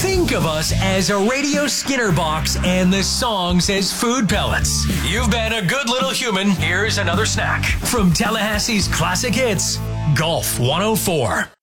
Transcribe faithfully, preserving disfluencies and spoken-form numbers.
Think of us as a radio Skinner box and the songs as food pellets. You've been a good little human. Here's another snack from Tallahassee's Classic Hits, Golf one oh four.